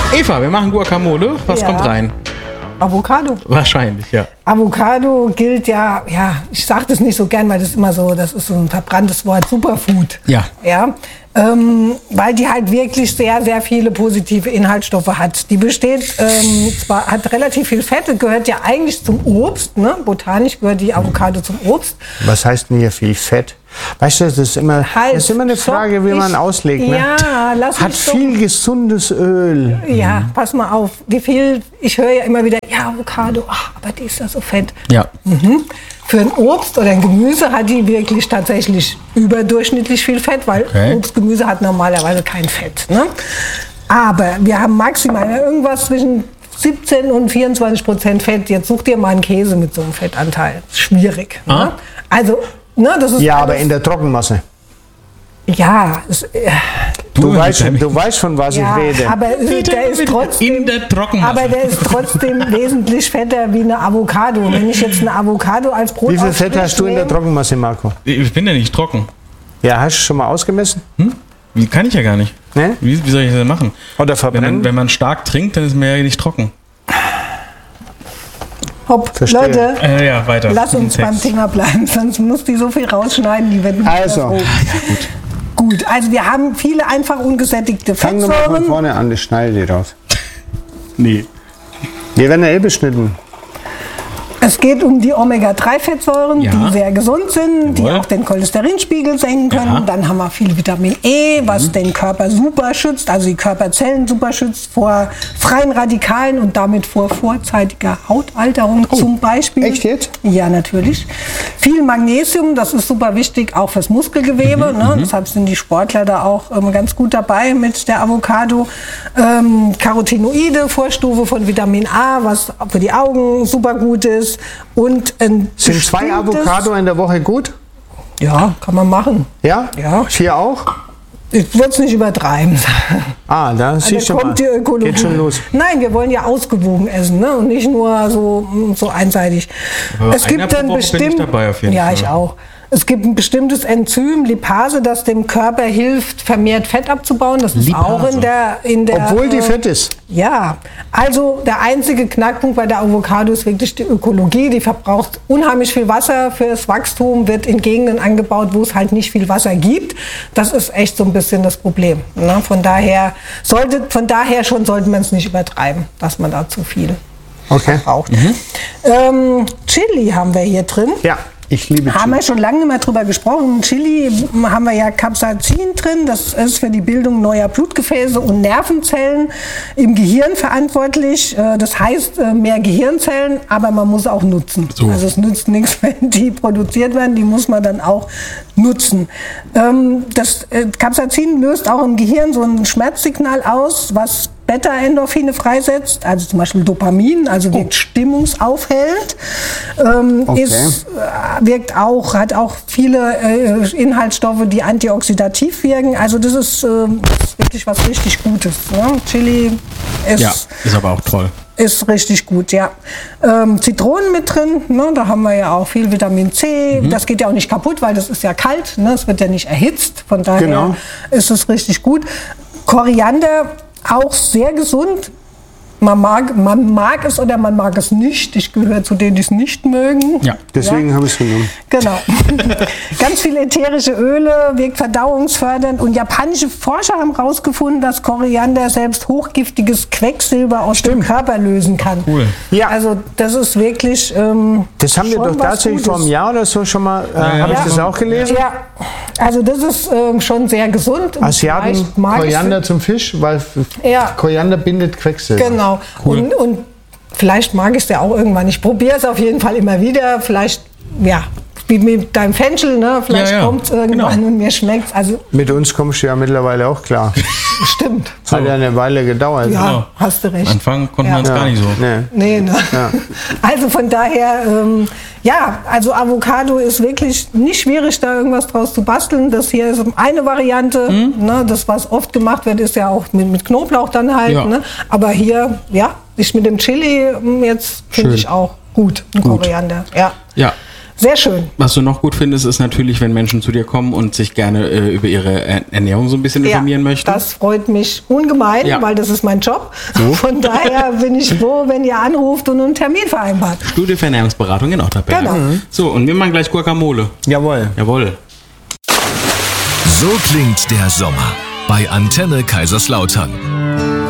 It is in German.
Eva, wir machen Guacamole. Was kommt rein? Avocado. Wahrscheinlich, ja. Avocado gilt ja, ich sage das nicht so gern, weil das immer so, das ist so ein verbranntes Wort, Superfood. Ja. Weil die halt wirklich sehr, sehr viele positive Inhaltsstoffe hat. Die besteht, hat relativ viel Fett, gehört ja eigentlich zum Obst, ne? Botanisch gehört die Avocado zum Obst. Was heißt denn hier viel Fett? Weißt du, das ist immer eine Frage, wie man auslegt. Ne? Ja, lass hat viel gesundes Öl. Ja, pass mal auf. Ich höre ja immer wieder, ja, Avocado, aber die ist ja so fett. Ja. Für ein Obst oder ein Gemüse hat die wirklich tatsächlich überdurchschnittlich viel Fett, weil Obst, Gemüse hat normalerweise kein Fett. Ne? Aber wir haben maximal irgendwas zwischen 17 und 24% Fett. Jetzt such dir mal einen Käse mit so einem Fettanteil. Schwierig. Ne? Also, das ist aber in der Trockenmasse. Ja, du weißt, von was ich rede. Aber der ist trotzdem in der Trockenmasse. Aber der ist trotzdem wesentlich fetter wie eine Avocado. Wenn ich jetzt eine Avocado als Brot Wie viel Fett hast du in der Trockenmasse, Marco? Ich bin ja nicht trocken. Ja, hast du schon mal ausgemessen? Wie kann ich ja gar nicht. Ne? Wie soll ich das denn machen? Oder verbrennen? Wenn man stark trinkt, dann ist man ja nicht trocken. Hopp, Verstehe. Leute, weiter. Lass uns beim Thema bleiben, sonst muss die so viel rausschneiden, die werden nicht Also, gut, also wir haben viele einfach ungesättigte Fang Fettsäuren. nochmal von vorne an, das schneide ich raus. Nee. Wir werden ja beschnitten. Es geht um die Omega-3-Fettsäuren, Ja. die sehr gesund sind, die Jawohl. auch den Cholesterinspiegel senken können. Ja. Dann haben wir viel Vitamin E, was den Körper super schützt, also die Körperzellen super schützt vor freien Radikalen und damit vor vorzeitiger Hautalterung zum Beispiel. Echt jetzt? Ja, natürlich. Viel Magnesium, das ist super wichtig, auch fürs Muskelgewebe. Ne? Deshalb sind die Sportler da auch ganz gut dabei mit der Avocado. Carotinoide, Vorstufe von Vitamin A, was für die Augen super gut ist. Und Sind 2 Avocado in der Woche gut? Ja, kann man machen. Ja? Ja. 4 auch? Ich würde es nicht übertreiben. Da siehst du mal. Kommt die Ökologie. Geht schon los. Nein, wir wollen ja ausgewogen essen, ne? Und nicht nur so einseitig. Aber einer pro Woche bin ich dabei auf jeden Fall. Ja, ich auch. Es gibt ein bestimmtes Enzym, Lipase, das dem Körper hilft, vermehrt Fett abzubauen. Das ist auch in der Obwohl die fett ist. Ja, also der einzige Knackpunkt bei der Avocado ist wirklich die Ökologie. Die verbraucht unheimlich viel Wasser fürs Wachstum, wird in Gegenden angebaut, wo es halt nicht viel Wasser gibt. Das ist echt so ein bisschen das Problem. Ne? Von daher sollte man es nicht übertreiben, dass man da zu viel verbraucht. Chili haben wir hier drin. Ja. Ich liebe Haben wir schon lange nicht mehr drüber gesprochen. Chili haben wir ja Capsaicin drin. Das ist für die Bildung neuer Blutgefäße und Nervenzellen im Gehirn verantwortlich. Das heißt, mehr Gehirnzellen, aber man muss auch nutzen. So. Also es nützt nichts, wenn die produziert werden. Die muss man dann auch nutzen. Das Capsaicin löst auch im Gehirn so ein Schmerzsignal aus, was Beta-Endorphine freisetzt, also zum Beispiel Dopamin, also wirkt stimmungsaufhellend. Hat auch viele Inhaltsstoffe, die antioxidativ wirken. Also das ist wirklich was richtig Gutes. Ne? Chili ist aber auch toll. Ist richtig gut, ja. Zitronen mit drin, ne? Da haben wir ja auch viel Vitamin C. Das geht ja auch nicht kaputt, weil das ist ja kalt, ne? Es wird ja nicht erhitzt. Von daher ist es richtig gut. Koriander, auch sehr gesund. Man mag es oder man mag es nicht. Ich gehöre zu denen, die es nicht mögen. Ja, deswegen habe ich es genommen. Genau. Ganz viele ätherische Öle, wirkt verdauungsfördernd. Und japanische Forscher haben herausgefunden, dass Koriander selbst hochgiftiges Quecksilber aus dem Körper lösen kann. Cool. Ja. Also das ist wirklich das haben wir doch tatsächlich vor einem Jahr oder so schon mal, habe ich das auch gelesen? Ja, also das ist schon sehr gesund. Asiaten, Koriander zum Fisch, weil Koriander bindet Quecksilber. Genau. Cool. Und vielleicht mag ich es ja auch irgendwann. Ich probiere es auf jeden Fall immer wieder. Vielleicht, wie mit deinem Fenchel, ne? Vielleicht kommt es irgendwann und mir schmeckt es. Also, mit uns kommst du ja mittlerweile auch klar. Stimmt. Hat ja eine Weile gedauert. Ja, hast du recht. Am Anfang konnten wir es gar nicht so. Nee, ne? Also von daher, also Avocado ist wirklich nicht schwierig, da irgendwas draus zu basteln. Das hier ist eine Variante. Ne? Das, was oft gemacht wird, ist ja auch mit Knoblauch dann halt. Ja. Ne? Aber hier, ich mit dem Chili jetzt finde ich auch gut. Koriander, Ja. sehr schön. Was du noch gut findest, ist natürlich, wenn Menschen zu dir kommen und sich gerne über ihre Ernährung so ein bisschen informieren möchten. Das freut mich ungemein, weil das ist mein Job. So. Von daher bin ich froh, wenn ihr anruft und einen Termin vereinbart. Studie für Ernährungsberatung in Otterberg. Genau. So, und wir machen gleich Guacamole. Jawohl. So klingt der Sommer bei Antenne Kaiserslautern.